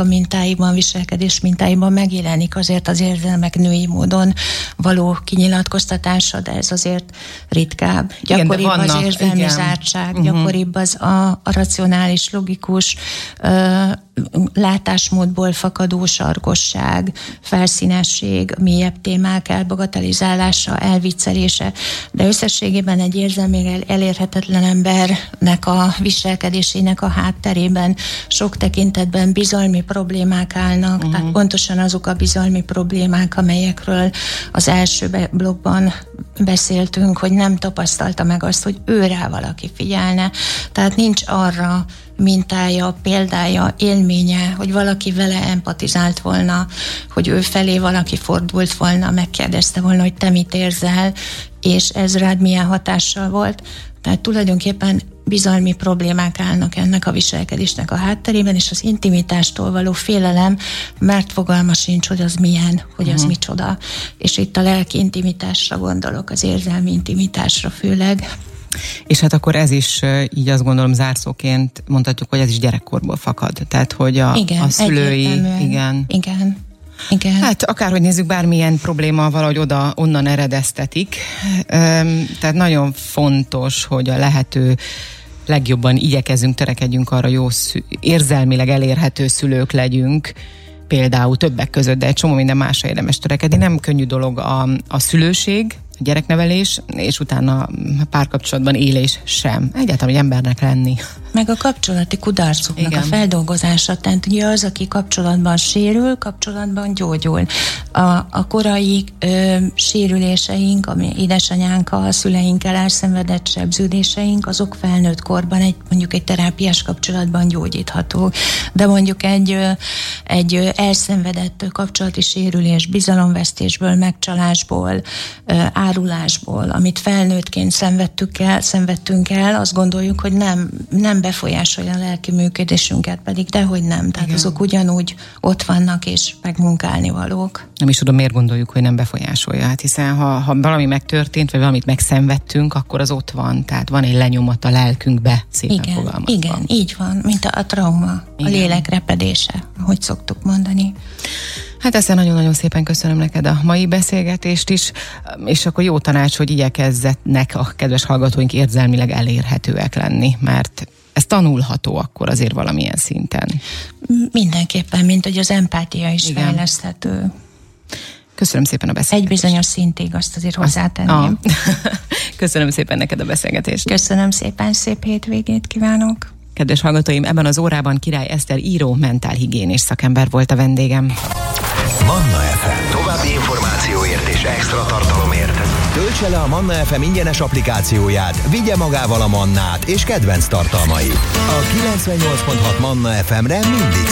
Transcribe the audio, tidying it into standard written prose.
a mintáiban, viselkedés mintáiban megjelenik azért az érzelmek női módon való kinyilatkoztatása, de ez azért ritkább. Gyakoribb az érzelmi zártság, gyakoribb az a racionális, logikus, látásmódból fakadó sarkosság, felszínesség, mélyebb témák elbagatelizálása, elviccelése, de összességében egy érzelmileg elérhetetlen embernek a viselkedésének a hátterében sok tekintetben bizalmi problémák állnak, tehát pontosan azok a bizalmi problémák, amelyekről az első blokkban beszéltünk, hogy nem tapasztalta meg azt, hogy őrá valaki figyelne. Tehát nincs arra mintája, példája, élménye, hogy valaki vele empatizált volna, hogy ő felé valaki fordult volna, megkérdezte volna, hogy te mit érzel, és ez rád milyen hatással volt. Tehát tulajdonképpen bizalmi problémák állnak ennek a viselkedésnek a hátterében, és az intimitástól való félelem, mert fogalma sincs, hogy az milyen, hogy az micsoda. És itt a lelki intimitásra gondolok, az érzelmi intimitásra főleg. És hát akkor ez is, így azt gondolom zárszóként mondhatjuk, hogy ez is gyerekkorból fakad. Tehát, hogy a szülői... Igen. Hát akárhogy nézzük, bármilyen probléma valahogy onnan eredeztetik. Tehát nagyon fontos, hogy a lehető legjobban igyekezzünk, törekedjünk arra, jó érzelmileg elérhető szülők legyünk, például többek között, de egy csomó minden másra érdemes törekedni. Nem könnyű dolog a szülőség, a gyereknevelés, és utána a párkapcsolatban élés sem. Egyáltalán, hogy embernek lenni. Meg a kapcsolati kudarcoknak a feldolgozása. Tehát ugye az, aki kapcsolatban sérül, kapcsolatban gyógyul. A korai sérüléseink, ami édesanyánkkal, a szüleinkkel elszenvedett sebződéseink, azok felnőtt korban mondjuk egy terápiás kapcsolatban gyógyítható. De mondjuk egy elszenvedett kapcsolati sérülés, bizalomvesztésből, megcsalásból, árulásból, amit felnőttként szenvedtünk el, azt gondoljuk, hogy nem befolyásolja a lelki működésünket, pedig dehogy nem. Tehát azok ugyanúgy ott vannak és megmunkálni valók. Nem is tudom, miért gondoljuk, hogy nem befolyásolja. Hát hiszen ha valami megtörtént, vagy valamit megszenvedtünk, akkor az ott van. Tehát van egy lenyomat a lelkünkbe, szépen fogalmazva. Igen, így van, mint a trauma, a lélek repedése, ahogy szoktuk mondani. Hát ezt nagyon-nagyon szépen köszönöm neked a mai beszélgetést is, és akkor jó tanács, hogy igyekezzetnek a kedves hallgatóink érzelmileg elérhetőek lenni, mert ez tanulható akkor azért valamilyen szinten. Mindenképpen, mint hogy az empátia is fejleszthető. Köszönöm szépen a beszélgetést. Egy bizonyos szintig azt azért hozzátenném. Köszönöm szépen neked a beszélgetést. Köszönöm szépen, szép hétvégét kívánok. Kedves hallgatóim, ebben az órában Király Eszter író, mentálhigiénés szakember volt a vendégem. Manna FM. További információért és extra tartalomért töltse le a Manna FM ingyenes applikációját, vigye magával a Mannát és kedvenc tartalmait. A 98.6 Manna FM-re mindig